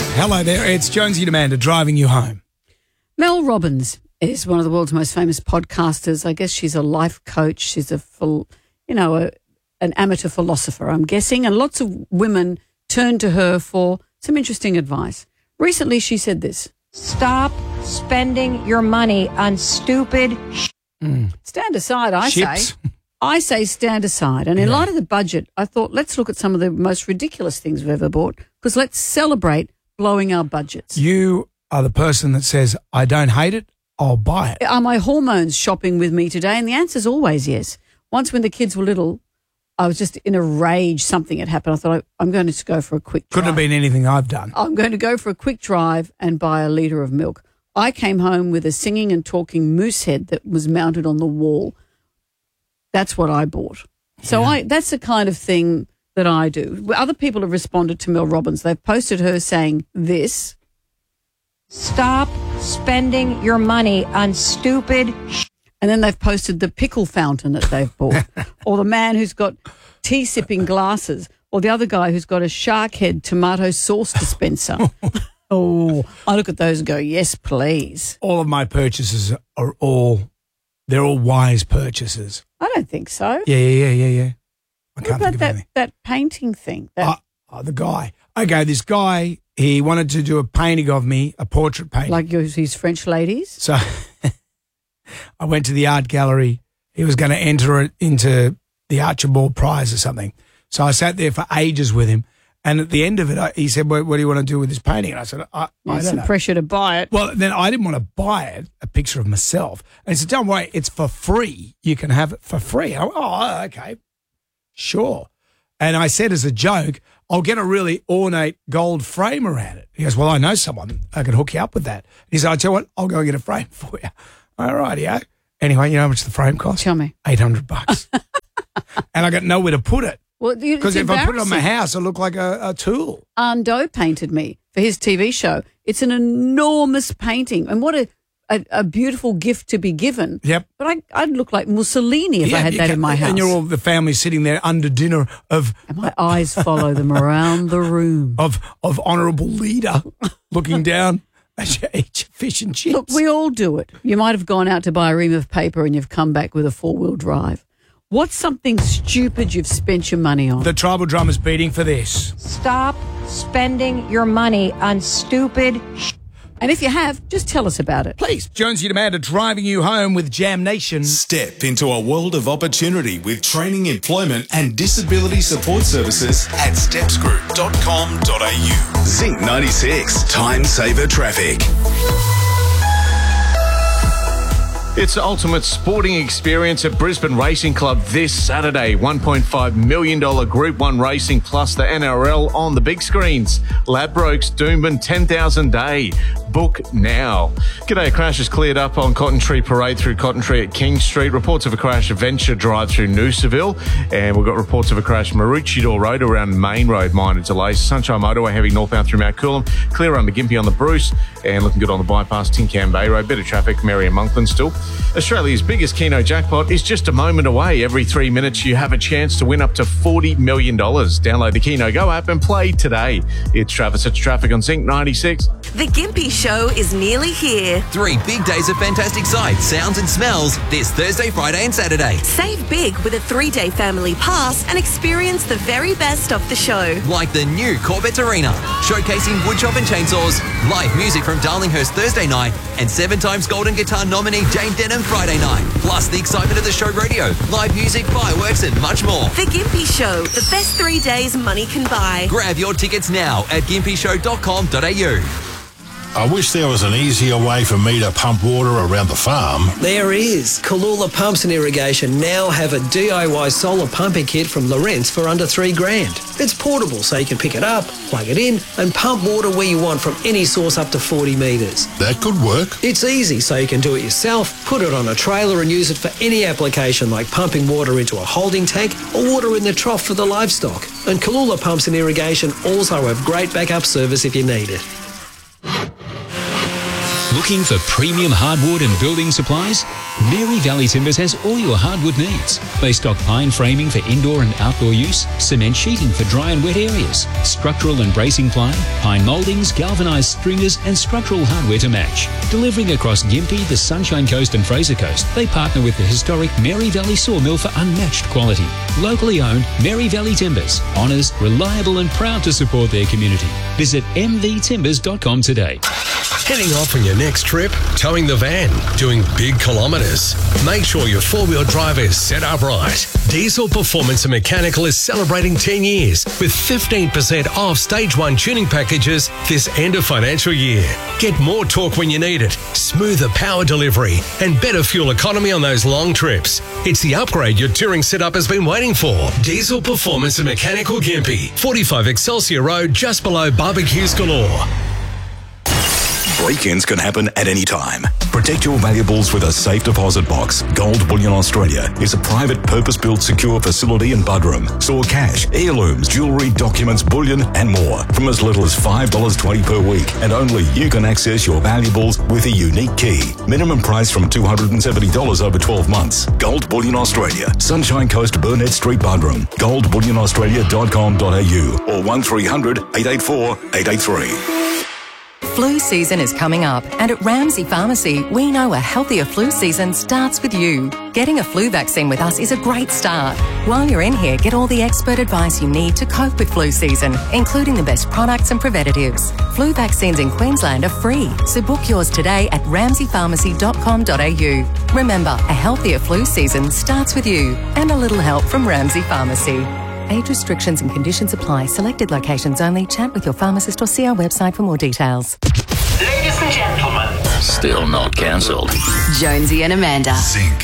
Hello there, it's Jonesy and Amanda driving you home. Mel Robbins is one of the world's most famous podcasters. I guess she's a life coach. She's an amateur philosopher, I'm guessing. And lots of women turn to her for some interesting advice. Recently, she said this. Stop spending your money on stupid Stand aside, I say. I say stand aside. And in light of the budget, I thought let's look at some of the most ridiculous things we've ever bought because let's celebrate blowing our budgets. You are the person that says, I don't hate it, I'll buy it. Are my hormones shopping with me today? And the answer is always yes. Once when the kids were little, I was just in a rage. Something had happened. I thought, I'm going to go for a quick drive. Couldn't have been anything I've done. I'm going to go for a quick drive and buy a litre of milk. I came home with a singing and talking moose head that was mounted on the wall. That's what I bought. So that's the kind of thing that I do. Other people have responded to Mel Robbins. They've posted her saying this. Stop spending your money on stupid And then they've posted the pickle fountain that they've bought, or the man who's got tea-sipping glasses, or the other guy who's got a shark head tomato sauce dispenser. Oh, I look at those and go, yes, please. All of my purchases are they're all wise purchases. I don't think so. Yeah. I can't What think of about anything. that painting thing? The guy. Okay, this guy, he wanted to do a painting of me, a portrait painting. Like his French ladies? So I went to the art gallery. He was going to enter it into the Archibald Prize or something. So I sat there for ages with him. And at the end of it, he said, what do you want to do with this painting? And I said, I don't some know. pressure to buy it. Well, then I didn't want to buy it, a picture of myself. And he said, don't worry, it's for free. You can have it for free. I went, oh, okay, sure. And I said as a joke, I'll get a really ornate gold frame around it. He goes, well, I know someone. I can hook you up with that. He said, I tell you what, I'll go get a frame for you. All right, yeah. Anyway, you know how much the frame cost? Tell me. $800. And I got nowhere to put it. Well, Because if I put it on my house, it looked like a tool. Arnaud painted me for his TV show. It's an enormous painting. And what a beautiful gift to be given. Yep. But I'd look like Mussolini if I had that in my house. And you're all the family sitting there under dinner And my eyes follow them around the room. of honourable leader looking down at your each fish and chips. Look, we all do it. You might have gone out to buy a ream of paper and you've come back with a 4-wheel drive. What's something stupid you've spent your money on? The tribal drum is beating for this. Stop spending your money on stupid And if you have, just tell us about it. Please, Jonesy and Amanda driving you home with Jam Nation. Step into a world of opportunity with training, employment and disability support services at stepsgroup.com.au. Zinc 96, Time Saver Traffic. It's the ultimate sporting experience at Brisbane Racing Club this Saturday. $1.5 million Group 1 racing plus the NRL on the big screens. Ladbrokes, Doomben, 10,000 Day. Book now. G'day, a crash is cleared up on Cotton Tree Parade through Cotton Tree at King Street. Reports of a crash Venture Drive through Noosaville. And we've got reports of a crash Maroochydore Road around Main Road. Minor delays. Sunshine Motorway heavy northbound through Mount Coolum. Clear under Gympie on the Bruce. And looking good on the bypass Tin Can Bay Road. Bit of traffic, Marion Monkland still. Australia's biggest Keno jackpot is just a moment away. Every 3 minutes you have a chance to win up to $40 million. Download the Keno Go app and play today. It's Travis, it's traffic on Zinc 96. The Gympie Show is nearly here. 3 big days of fantastic sights, sounds and smells this Thursday, Friday and Saturday. Save big with a 3-day family pass and experience the very best of the show. Like the new Corbett Arena, showcasing woodchop and chainsaws, live music from Darlinghurst Thursday night, and 7-times Golden Guitar nominee Jane Denham Friday night. Plus the excitement of the show radio, live music, fireworks and much more. The Gympie Show, the best 3 days money can buy. Grab your tickets now at gympyshow.com.au. I wish there was an easier way for me to pump water around the farm. There is. Kalula Pumps and Irrigation now have a DIY solar pumping kit from Lawrence for under $3,000. It's portable, so you can pick it up, plug it in, and pump water where you want from any source up to 40 metres. That could work. It's easy, so you can do it yourself, put it on a trailer and use it for any application like pumping water into a holding tank or water in the trough for the livestock. And Kalula Pumps and Irrigation also have great backup service if you need it. Looking for premium hardwood and building supplies? Mary Valley Timbers has all your hardwood needs. They stock pine framing for indoor and outdoor use, cement sheeting for dry and wet areas, structural and bracing ply, pine mouldings, galvanised stringers and structural hardware to match. Delivering across Gympie, the Sunshine Coast and Fraser Coast, they partner with the historic Mary Valley Sawmill for unmatched quality. Locally owned, Mary Valley Timbers. Honest, reliable and proud to support their community. Visit mvtimbers.com today. Heading off on your next trip? Towing the van? Doing big kilometres? Make sure your four-wheel drive is set up right. Diesel Performance and Mechanical is celebrating 10 years with 15% off Stage 1 tuning packages this end of financial year. Get more torque when you need it, smoother power delivery and better fuel economy on those long trips. It's the upgrade your touring setup has been waiting for. Diesel Performance and Mechanical Gympie, 45 Excelsior Road, just below Barbecues Galore. Break-ins can happen at any time. Protect your valuables with a safe deposit box. Gold Bullion Australia is a private, purpose-built, secure facility in Buderim. Store cash, heirlooms, jewellery, documents, bullion and more from as little as $5.20 per week. And only you can access your valuables with a unique key. Minimum price from $270 over 12 months. Gold Bullion Australia, Sunshine Coast, Burnett Street, Buderim. goldbullionaustralia.com.au or 1300 884 883. Flu season is coming up, and at Ramsay Pharmacy, we know a healthier flu season starts with you. Getting a flu vaccine with us is a great start. While you're in here, get all the expert advice you need to cope with flu season, including the best products and preventatives. Flu vaccines in Queensland are free, so book yours today at ramsaypharmacy.com.au. Remember, a healthier flu season starts with you, and a little help from Ramsay Pharmacy. Age restrictions and conditions apply. Selected locations only. Chat with your pharmacist or see our website for more details. Ladies and gentlemen. Still not cancelled. Jonesy and Amanda. Zinc.